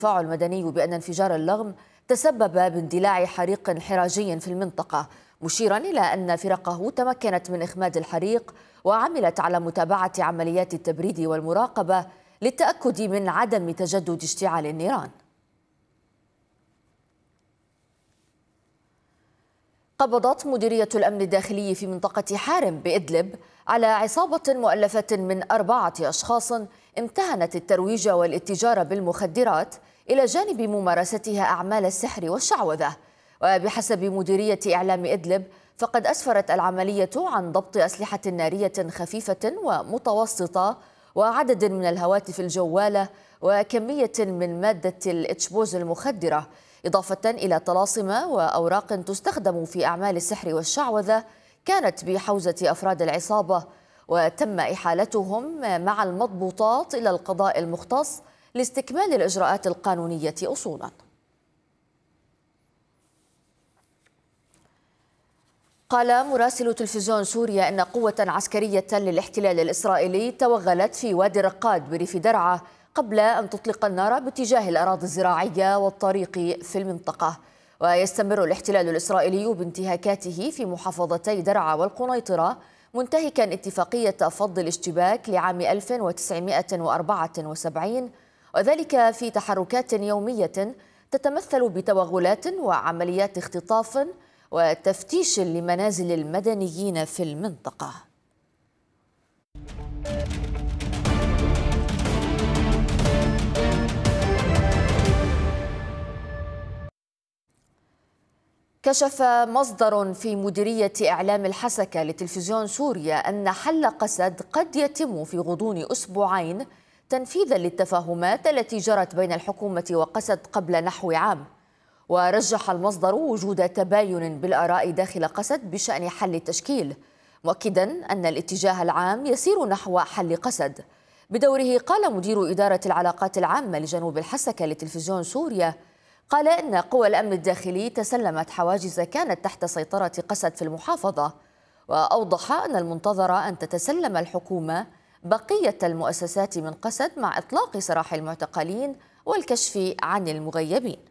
الدفاع المدني بأن انفجار اللغم تسبب باندلاع حريق انحراجي في المنطقة، مشيرا إلى أن فرقه تمكنت من إخماد الحريق وعملت على متابعة عمليات التبريد والمراقبة للتأكد من عدم تجدد اشتعال النيران. قبضت مديرية الأمن الداخلي في منطقة حارم بإدلب على عصابة مؤلفة من 4 أشخاص امتهنت الترويج والاتجار بالمخدرات إلى جانب ممارستها أعمال السحر والشعوذة. وبحسب مديرية إعلام إدلب فقد أسفرت العملية عن ضبط أسلحة نارية خفيفة ومتوسطة وعدد من الهواتف الجوالة وكمية من مادة الإتشبوز المخدرة، إضافة إلى طلاسم وأوراق تستخدم في أعمال السحر والشعوذة كانت بحوزة أفراد العصابة، وتم إحالتهم مع المضبوطات إلى القضاء المختص لاستكمال الإجراءات القانونية أصولا. قال مراسل تلفزيون سوريا أن قوة عسكرية للاحتلال الإسرائيلي توغلت في وادي الرقاد بريف درعا قبل أن تطلق النار باتجاه الأراضي الزراعية والطريق في المنطقة. ويستمر الاحتلال الإسرائيلي بانتهاكاته في محافظتي درعا والقنيطرة، منتهكا اتفاقية فض الاشتباك لعام 1974، وذلك في تحركات يومية تتمثل بتوغلات وعمليات اختطاف وتفتيش لمنازل المدنيين في المنطقة. كشف مصدر في مديرية إعلام الحسكة لتلفزيون سوريا أن حل قسد قد يتم في غضون أسبوعين تنفيذا للتفاهمات التي جرت بين الحكومة وقسد قبل نحو عام. ورجح المصدر وجود تباين بالآراء داخل قسد بشأن حل التشكيل، مؤكدا أن الاتجاه العام يسير نحو حل قسد. بدوره قال مدير إدارة العلاقات العامة لجنوب الحسكة لتلفزيون سوريا قال إن قوى الأمن الداخلي تسلمت حواجز كانت تحت سيطرة قسد في المحافظة، وأوضح أن المنتظر أن تتسلم الحكومة بقية المؤسسات من قسد مع إطلاق سراح المعتقلين والكشف عن المغيبين.